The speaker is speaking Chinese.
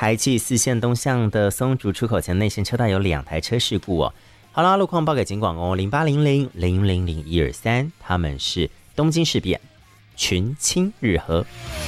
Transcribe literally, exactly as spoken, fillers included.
台七四线东向的松竹出口前内线车道有两台车事故哦。好啦，路况报给警广哦，零八零零零零零一二三，他们是东京事变群青日和。